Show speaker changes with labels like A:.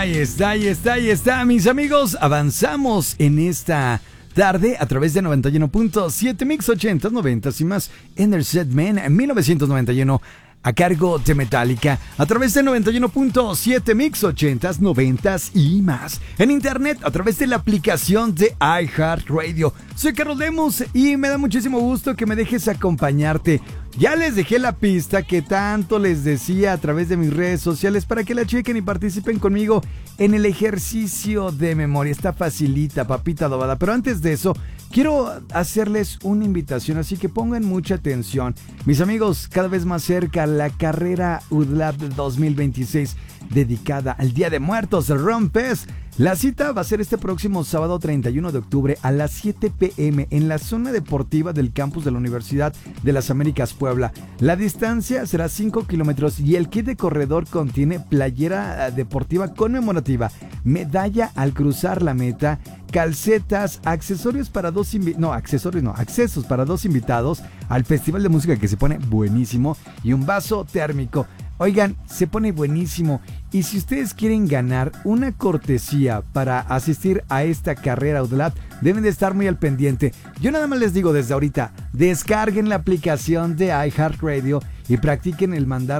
A: Ahí está, mis amigos. Avanzamos en esta tarde a través de 91.7 Mix 80s, 90s y más Enerset Man en 1991 a cargo de Metallica a través de 91.7 Mix 80s, 90s y más en internet a través de la aplicación de iHeartRadio. Soy Carlos Lemus y me da muchísimo gusto que me dejes acompañarte. Ya les dejé la pista que tanto les decía a través de mis redes sociales para que la chequen y participen conmigo en el ejercicio de memoria. Está facilita, papita adobada. Pero antes de eso, quiero hacerles una invitación, así que pongan mucha atención. Mis amigos, cada vez más cerca la carrera UDLAP 2026 dedicada al Día de Muertos, Rompes. La cita va a ser este próximo sábado 31 de octubre a las 7 p.m. en la zona deportiva del campus de la Universidad de las Américas Puebla. La distancia será 5 kilómetros y el kit de corredor contiene playera deportiva conmemorativa, medalla al cruzar la meta, calcetas, accesos para dos invitados al festival de música que se pone buenísimo y un vaso térmico. Oigan, se pone buenísimo. Y si ustedes quieren ganar una cortesía para asistir a esta carrera UDLAP, deben de estar muy al pendiente. Yo nada más les digo desde ahorita, descarguen la aplicación de iHeartRadio y practiquen el mandar